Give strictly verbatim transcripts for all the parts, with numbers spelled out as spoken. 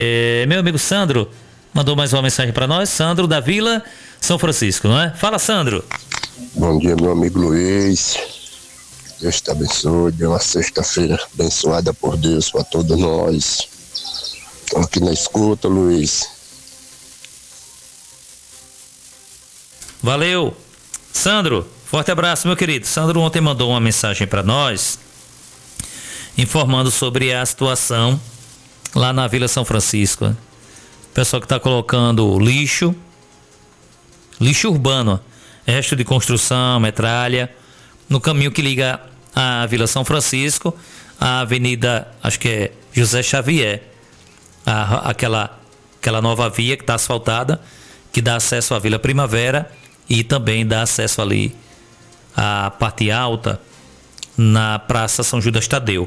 É, meu amigo Sandro mandou mais uma mensagem para nós. Sandro da Vila São Francisco, não é? Fala, Sandro. Bom dia, meu amigo Luiz. Deus te abençoe. Dê uma sexta-feira abençoada por Deus para todos nós. Estou aqui na escuta, Luiz. Valeu. Sandro, forte abraço, meu querido. Sandro ontem mandou uma mensagem para nós informando sobre a situação lá na Vila São Francisco. Né? O pessoal que está colocando lixo, lixo urbano, resto de construção, metralha, no caminho que liga a Vila São Francisco, a avenida, acho que é José Xavier, a, aquela, aquela nova via que está asfaltada, que dá acesso à Vila Primavera e também dá acesso ali à parte alta, na Praça São Judas Tadeu.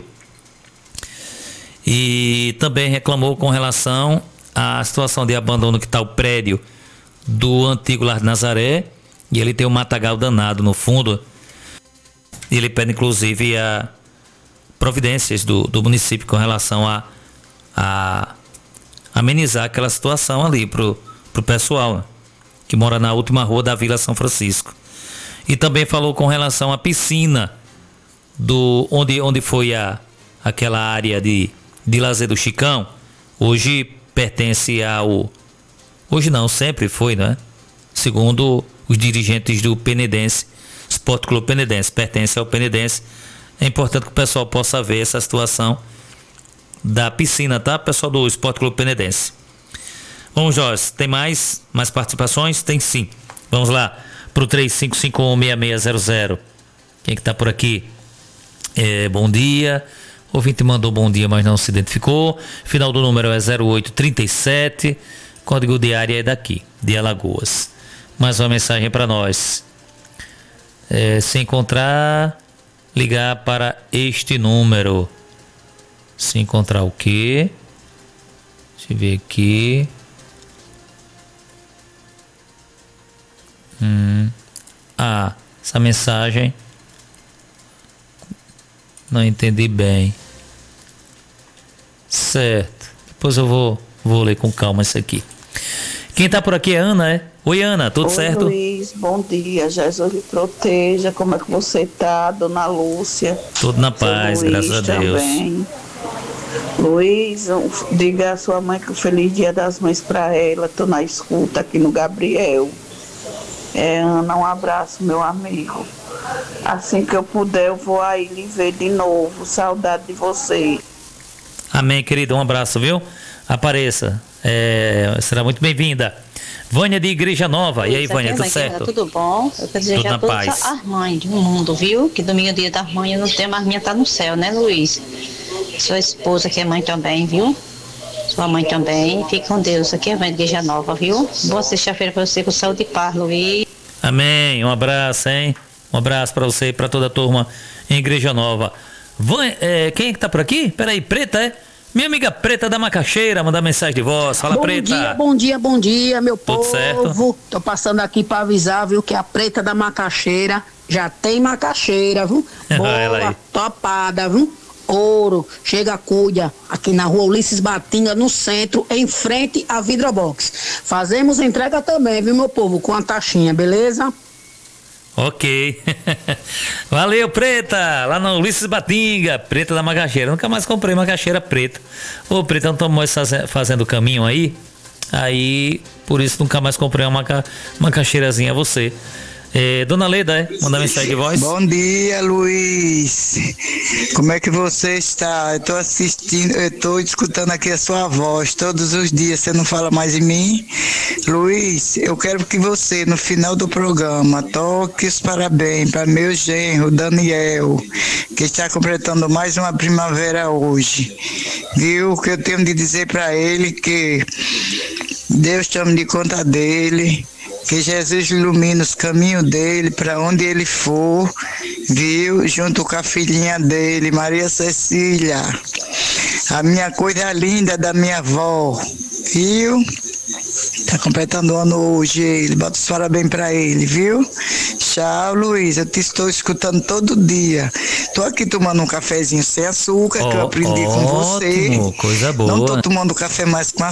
E também reclamou com relação à situação de abandono que está o prédio do antigo Lar de Nazaré, e ele tem um matagal danado no fundo. E ele pede inclusive a providências do, do município com relação a, a amenizar aquela situação ali pro, pro pessoal, né, que mora na última rua da Vila São Francisco. E também falou com relação à piscina do onde, onde foi a, aquela área de, de lazer do Chicão. Hoje pertence ao... Hoje não, sempre foi, né? Segundo os dirigentes do Penedense, Esporte Clube Penedense, pertence ao Penedense. É importante que o pessoal possa ver essa situação da piscina, tá? Pessoal do Esporte Clube Penedense. Vamos, Jorge, tem mais? Mais participações? Tem sim. Vamos lá pro três cinco cinco um, seis seis zero zero. Quem que tá por aqui? É, bom dia. O ouvinte mandou bom dia, mas não se identificou. Final do número é zero oito trinta e sete. Código de área é daqui, de Alagoas. Mais uma mensagem para nós. É, se encontrar, ligar para este número. Se encontrar o quê? Deixa eu ver aqui. Hum. Ah, essa mensagem não entendi bem. Certo. Depois eu vou, vou ler com calma isso aqui. Quem tá por aqui é Ana, é? Oi, Ana, tudo Oi, certo? Luiz, bom dia. Jesus lhe proteja. Como é que você tá, dona Lúcia? Tudo na paz, Luiz graças a Deus. Também. Luiz, um, diga à sua mãe que o feliz dia das mães pra ela. Tô na escuta aqui no Gabriel. É, Ana, um abraço, meu amigo. Assim que eu puder, eu vou aí lhe ver de novo. Saudade de você. Amém, querido. Um abraço, viu? Apareça. É, será muito bem-vinda. Vânia de Igreja Nova. E aí, Vânia, tudo certo? Tudo bom? Eu quero desejar a todas as mães do mundo, viu? Que domingo é dia das mães, eu não tenho, mas a minha tá no céu, né, Luiz? Sua esposa, que é mãe também, viu? Sua mãe também. Fique com Deus. Aqui é a Vânia de Igreja Nova, viu? Boa sexta-feira pra você, com saúde e paz, Luiz. Amém. Um abraço, hein? Um abraço pra você e pra toda a turma em Igreja Nova. Vânia, é, quem é que tá por aqui? Peraí, Preta, é? Minha amiga Preta da Macaxeira, mandar mensagem de voz. Fala, bom Preta. Bom dia, bom dia, bom dia, meu Tudo povo. certo? Tô passando aqui pra avisar, viu, que a Preta da Macaxeira já tem macaxeira, viu? Boa, topada, viu? Ouro, chega, cuida, aqui na rua Ulisses Batinga, no centro, em frente à Vidrobox. Fazemos entrega também, viu, meu povo, com a taxinha, beleza? Ok. Valeu, Preta. Lá no Ulisses Batinga, Preta da Macaxeira. Nunca mais comprei macaxeira preta. Ô, Preta, não estamos mais fazendo caminho aí? Aí, por isso nunca mais comprei uma maca, macaxeirazinha a você. É, Dona Leda, é? Manda mensagem de voz. Bom dia, Luiz. Como é que você está? Eu tô assistindo, eu tô escutando aqui a sua voz todos os dias. Você não fala mais em mim? Luiz, eu quero que você, no final do programa, toque os parabéns para meu genro, Daniel, que está completando mais uma primavera hoje. Viu? Que eu tenho de dizer para ele que Deus tome de conta dele. Que Jesus ilumine os caminhos dele, para onde ele for, viu? Junto com a filhinha dele, Maria Cecília, a minha coisa linda da minha avó, viu? Tá completando o ano hoje, ele bota os parabéns para ele, viu? deixar, Luiz, eu te estou escutando todo dia. Estou aqui tomando um cafezinho sem açúcar, oh, que eu aprendi com você. Coisa boa. Não estou tomando café mais com